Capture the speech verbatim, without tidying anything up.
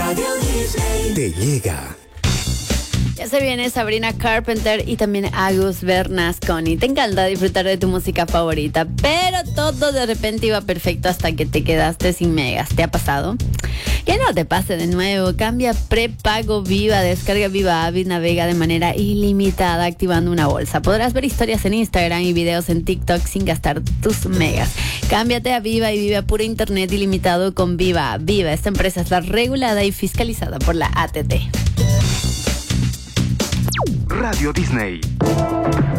Radio Disney te llega. Ya se viene Sabrina Carpenter y también Agus Bernasconi. Te encanta disfrutar de tu música favorita, pero todo de repente iba perfecto hasta que te quedaste sin megas. ¿Te ha pasado? Que no te pase de nuevo. Cambia prepago Viva, descarga Viva App y navega de manera ilimitada activando una bolsa. Podrás ver historias en Instagram y videos en TikTok sin gastar tus megas. Cámbiate a Viva y vive a puro internet ilimitado con Viva App. Viva, esta empresa está regulada y fiscalizada por la A T T. Radio Disney.